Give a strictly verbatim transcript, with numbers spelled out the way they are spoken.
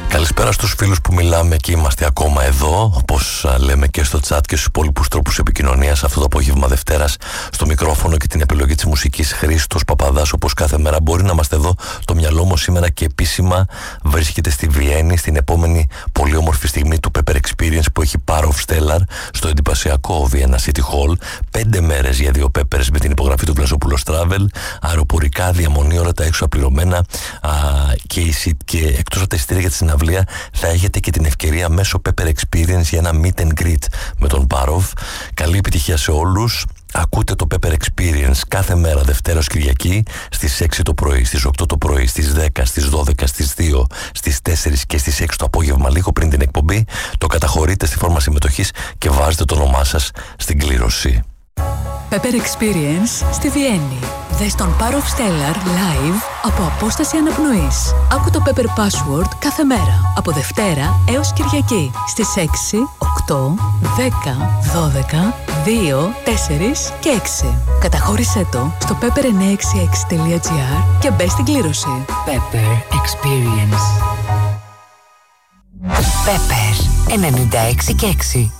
Καλησπέρα στους φίλους που μιλάμε και είμαστε ακόμα εδώ, όπως λέμε και στο chat και στους υπόλοιπους τρόπους επικοινωνίας αυτό το απόγευμα Δευτέρας. Στο μικρόφωνο και την επιλογή της μουσικής Χρήστος Παπαδάς, όπως κάθε μέρα. Μπορεί να είμαστε εδώ, το μυαλό μου σήμερα και επίσημα βρίσκεται στη Βιέννη, στην επόμενη πολύ όμορφη στιγμή του Pepper Experience που έχει Power of Stellar στο εντυπωσιακό Vienna City Hall. Πέντε μέρες για δύο Peppers με την υπογραφή του Βλαζόπουλος Travel, αεροπορικά, διαμονή, όλα τα έξω απληρωμένα α, και, και εκτός από τα εισιτήρια για τη συναυλία θα έχετε και την ευκαιρία μέσω Pepper Experience για ένα meet and greet με τον Parov. Καλή επιτυχία σε όλους. Ακούτε το Pepper Experience κάθε μέρα Δευτέρα ως Κυριακή στις έξι το πρωί, στις οκτώ το πρωί, στις δέκα, στις δώδεκα, στις δύο, στις τέσσερις και στις έξι το απόγευμα, λίγο πριν την εκπομπή. Το καταχωρείτε στη φόρμα συμμετοχής και βάζετε το όνομά σας στην κλήρωση. Pepper Experience στη Βιέννη. Δες τον Power of Stellar live από απόσταση αναπνοής. Άκου το Pepper Password κάθε μέρα από Δευτέρα έως Κυριακή στις έξι, οκτώ, δέκα, δώδεκα, δύο, τέσσερα και έξι. Καταχώρησέ το στο pepper εννιακόσια εξήντα έξι τελεία gr και μπες στην κλήρωση. Pepper Experience. Pepper ενενήντα έξι και έξι.